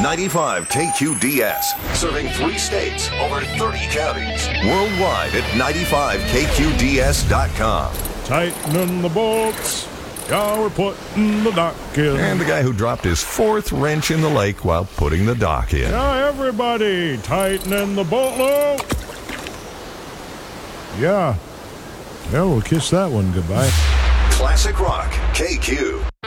95 KQDS. Serving 3 states, over 30 counties. Worldwide at 95KQDS.com. Tightening the bolts. Yeah, we're putting the dock in. And the guy who dropped his 4th wrench in the lake while putting the dock in. Yeah, everybody, tightening the bolt loop. Yeah. Yeah, we'll kiss that one goodbye. Classic Rock, KQ.